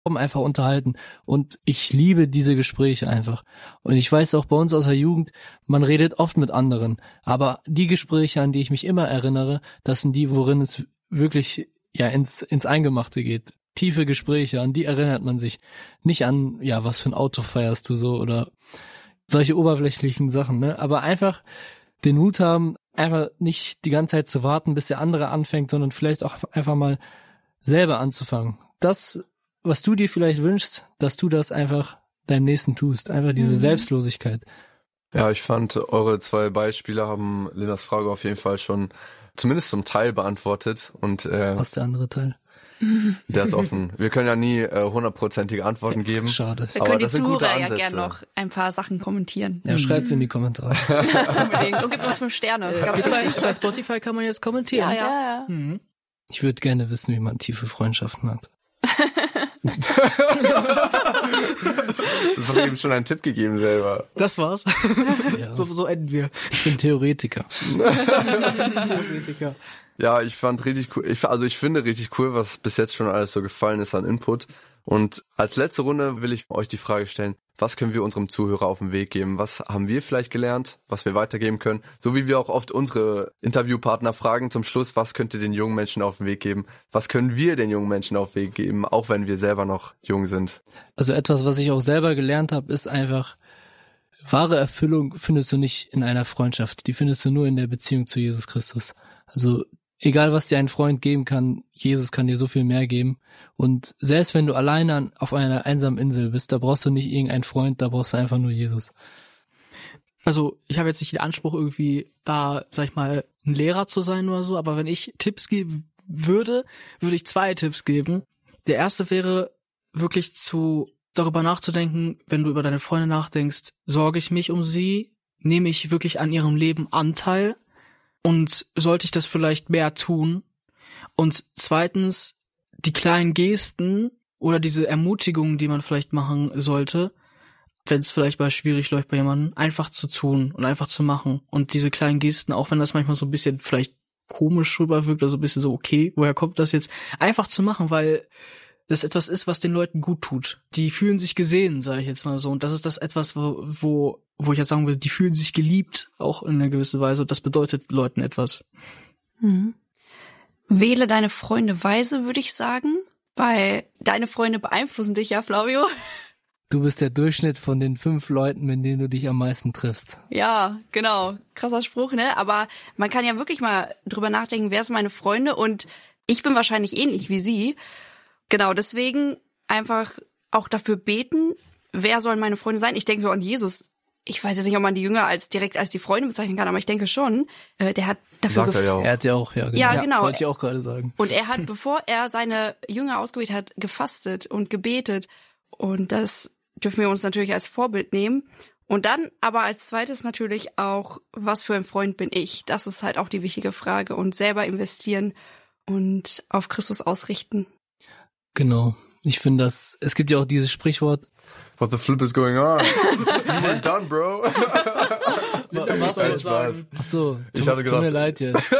einfach unterhalten. Und ich liebe diese Gespräche einfach. Und ich weiß auch bei uns aus der Jugend, man redet oft mit anderen. Aber die Gespräche, an die ich mich immer erinnere, das sind die, worin es wirklich ins Eingemachte geht. Tiefe Gespräche, an die erinnert man sich. Nicht an, was für ein Auto feierst du so oder solche oberflächlichen Sachen, ne? Aber einfach den Mut haben, einfach nicht die ganze Zeit zu warten, bis der andere anfängt, sondern vielleicht auch einfach mal selber anzufangen. Das, was du dir vielleicht wünschst, dass du das einfach deinem Nächsten tust. Einfach diese Selbstlosigkeit. Ja, ich fand, eure 2 Beispiele haben Lindas Frage auf jeden Fall schon zumindest zum Teil beantwortet. Und Was ist der andere Teil? Der ist offen. Wir können ja nie 100%ige Antworten geben. Schade. Da können die Zuhörer ja gerne noch ein paar Sachen kommentieren. Ja, schreibt's in die Kommentare. Unbedingt. Und gebt uns 5 Sterne. Bei Spotify kann man jetzt kommentieren. Ja. Ich würde gerne wissen, wie man tiefe Freundschaften hat. Das ist doch eben schon ein Tipp gegeben selber. Das war's. Ja. So enden wir. Ich bin Theoretiker. Ja, ich fand richtig cool. Ich finde richtig cool, was bis jetzt schon alles so gefallen ist an Input. Und als letzte Runde will ich euch die Frage stellen, was können wir unserem Zuhörer auf den Weg geben? Was haben wir vielleicht gelernt, was wir weitergeben können? So wie wir auch oft unsere Interviewpartner fragen zum Schluss, was könnt ihr den jungen Menschen auf den Weg geben? Was können wir den jungen Menschen auf den Weg geben, auch wenn wir selber noch jung sind? Also etwas, was ich auch selber gelernt habe, ist einfach, wahre Erfüllung findest du nicht in einer Freundschaft. Die findest du nur in der Beziehung zu Jesus Christus. Also egal, was dir ein Freund geben kann, Jesus kann dir so viel mehr geben. Und selbst wenn du alleine auf einer einsamen Insel bist, da brauchst du nicht irgendeinen Freund, da brauchst du einfach nur Jesus. Also ich habe jetzt nicht den Anspruch, irgendwie da, sag ich mal, ein Lehrer zu sein oder so, aber wenn ich Tipps geben würde ich 2 Tipps geben. Der erste wäre wirklich darüber nachzudenken, wenn du über deine Freunde nachdenkst, sorge ich mich um sie, nehme ich wirklich an ihrem Leben Anteil und sollte ich das vielleicht mehr tun? Und zweitens, die kleinen Gesten oder diese Ermutigungen, die man vielleicht machen sollte, wenn es vielleicht mal schwierig läuft bei jemandem, einfach zu tun und einfach zu machen. Und diese kleinen Gesten, auch wenn das manchmal so ein bisschen vielleicht komisch rüberwirkt oder so ein bisschen so, okay, woher kommt das jetzt? Einfach zu machen, weil das etwas ist, was den Leuten gut tut. Die fühlen sich gesehen, sage ich jetzt mal so. Und das ist das etwas, wo ich jetzt sagen will, die fühlen sich geliebt, auch in einer gewissen Weise. Und das bedeutet Leuten etwas. Wähle deine Freunde weise, würde ich sagen, weil deine Freunde beeinflussen dich ja, Flavio. Du bist der Durchschnitt von den 5 Leuten, mit denen du dich am meisten triffst. Ja, genau. Krasser Spruch, ne? Aber man kann ja wirklich mal drüber nachdenken, wer sind meine Freunde? Und ich bin wahrscheinlich ähnlich wie sie. Genau, deswegen einfach auch dafür beten, wer sollen meine Freunde sein? Ich denke so an Jesus. Ich weiß jetzt nicht, ob man die Jünger direkt als die Freunde bezeichnen kann, aber ich denke schon, der hat dafür Er hat ja auch, ja genau. Ja, genau. Wollte ich auch gerade sagen. Und er hat, bevor er seine Jünger ausgewählt hat, gefastet und gebetet. Und das dürfen wir uns natürlich als Vorbild nehmen. Und dann aber als zweites natürlich auch, was für ein Freund bin ich? Das ist halt auch die wichtige Frage. Und selber investieren und auf Christus ausrichten. Genau. Ich finde, es gibt ja auch dieses Sprichwort. What the flip is going on? We're done, bro. Was soll ich sagen? Ach so, Ich hatte tut mir gedacht, leid jetzt.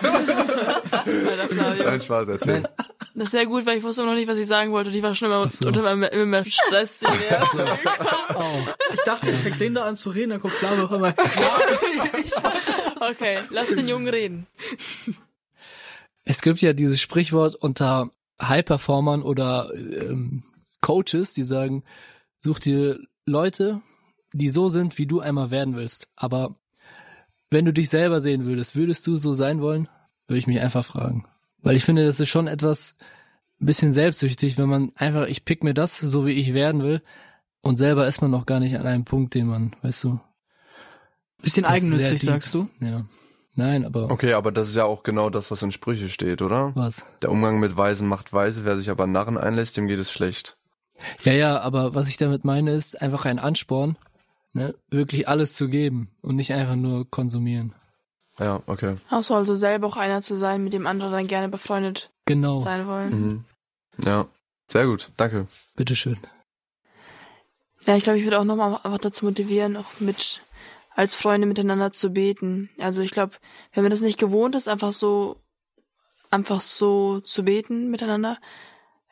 Nein, Spaß, erzähl. Nein. Das ist sehr gut, weil ich wusste noch nicht, was ich sagen wollte. Und ich war schon unter meinem Stress. Ich dachte, jetzt fängt Linda an zu reden, dann kommt Flavio auf einmal. Okay, lass den Jungen reden. Es gibt ja dieses Sprichwort unter High-Performern oder Coaches, die sagen, such dir Leute, die so sind, wie du einmal werden willst. Aber wenn du dich selber sehen würdest du so sein wollen? Würde ich mich einfach fragen. Weil ich finde, das ist schon etwas ein bisschen selbstsüchtig, wenn man einfach, ich pick mir das, so wie ich werden will, und selber ist man noch gar nicht an einem Punkt, den man, weißt du. Bisschen eigennützig, sagst du? Ja. Nein, aber... Okay, aber das ist ja auch genau das, was in Sprüche steht, oder? Was? Der Umgang mit Weisen macht weise, wer sich aber Narren einlässt, dem geht es schlecht. Ja, aber was ich damit meine, ist einfach ein Ansporn, ne, wirklich alles zu geben und nicht einfach nur konsumieren. Ja, okay. Auch so, also selber auch einer zu sein, mit dem andere dann gerne befreundet sein wollen. Ja, sehr gut, danke. Bitteschön. Ja, ich glaube, ich würde auch nochmal einfach dazu motivieren, auch als Freunde miteinander zu beten. Also ich glaube, wenn man das nicht gewohnt ist, einfach so zu beten miteinander,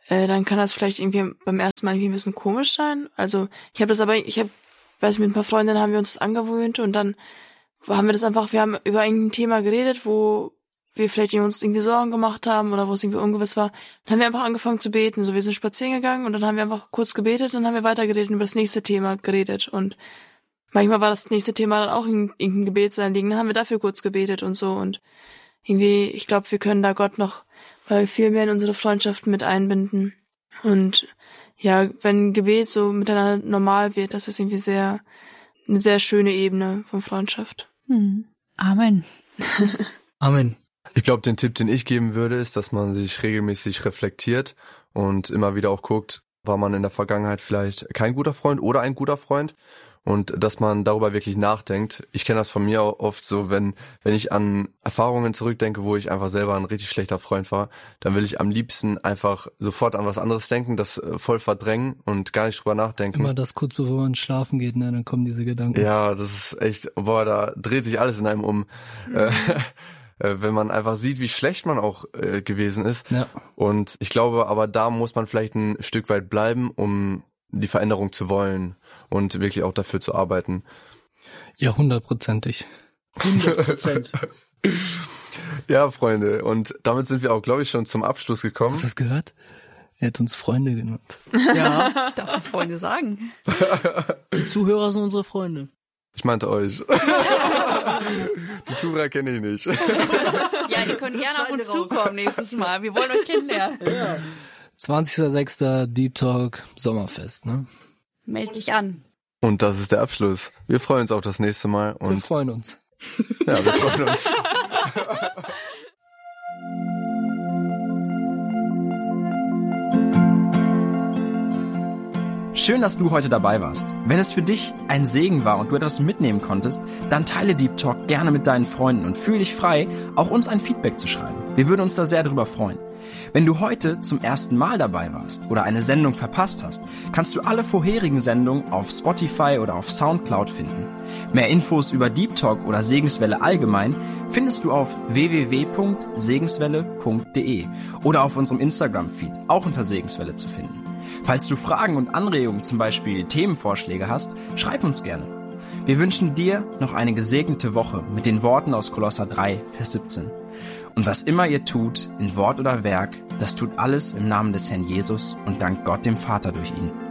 dann kann das vielleicht irgendwie beim ersten Mal irgendwie ein bisschen komisch sein. Also weiß mit ein paar Freundinnen haben wir uns das angewöhnt und dann haben wir das einfach, wir haben über irgendein Thema geredet, wo wir vielleicht uns irgendwie Sorgen gemacht haben oder wo es irgendwie ungewiss war. Dann haben wir einfach angefangen zu beten. So, wir sind spazieren gegangen und dann haben wir einfach kurz gebetet und dann haben wir weitergeredet und über das nächste Thema geredet. Und manchmal war das nächste Thema dann auch irgendein Gebetsanliegen. Dann haben wir dafür kurz gebetet und so. Und irgendwie, ich glaube, wir können da Gott noch viel mehr in unsere Freundschaften mit einbinden. Und ja, wenn Gebet so miteinander normal wird, das ist irgendwie eine sehr schöne Ebene von Freundschaft. Amen. Amen. Ich glaube, den Tipp, den ich geben würde, ist, dass man sich regelmäßig reflektiert und immer wieder auch guckt, war man in der Vergangenheit vielleicht kein guter Freund oder ein guter Freund und dass man darüber wirklich nachdenkt. Ich kenne das von mir auch oft so, wenn ich an Erfahrungen zurückdenke, wo ich einfach selber ein richtig schlechter Freund war, dann will ich am liebsten einfach sofort an was anderes denken, das voll verdrängen und gar nicht drüber nachdenken. Immer das kurz bevor man schlafen geht, ne, dann kommen diese Gedanken. Ja, das ist echt, da dreht sich alles in einem um. Wenn man einfach sieht, wie schlecht man auch gewesen ist. Ja. Und ich glaube, aber da muss man vielleicht ein Stück weit bleiben, um die Veränderung zu wollen und wirklich auch dafür zu arbeiten. Ja, 100%. 100%. Ja, Freunde, und damit sind wir auch, glaube ich, schon zum Abschluss gekommen. Hast du das gehört? Er hat uns Freunde genannt. Ja. Ich darf nicht Freunde sagen. Die Zuhörer sind unsere Freunde. Ich meinte euch. Die Zuhörer kenne ich nicht. Ja, ihr könnt gerne auf uns zukommen nächstes Mal. Wir wollen euch kennenlernen. Ja. 20.06. Deep Talk Sommerfest, ne? Meld dich an. Und das ist der Abschluss. Wir freuen uns auf das nächste Mal. Und wir freuen uns. Ja, wir freuen uns. Schön, dass du heute dabei warst. Wenn es für dich ein Segen war und du etwas mitnehmen konntest, dann teile Deep Talk gerne mit deinen Freunden und fühl dich frei, auch uns ein Feedback zu schreiben. Wir würden uns da sehr drüber freuen. Wenn du heute zum ersten Mal dabei warst oder eine Sendung verpasst hast, kannst du alle vorherigen Sendungen auf Spotify oder auf Soundcloud finden. Mehr Infos über Deep Talk oder Segenswelle allgemein findest du auf www.segenswelle.de oder auf unserem Instagram-Feed, auch unter Segenswelle zu finden. Falls du Fragen und Anregungen, zum Beispiel Themenvorschläge hast, schreib uns gerne. Wir wünschen dir noch eine gesegnete Woche mit den Worten aus Kolosser 3, Vers 17. Und was immer ihr tut, in Wort oder Werk, das tut alles im Namen des Herrn Jesus und dankt Gott dem Vater durch ihn.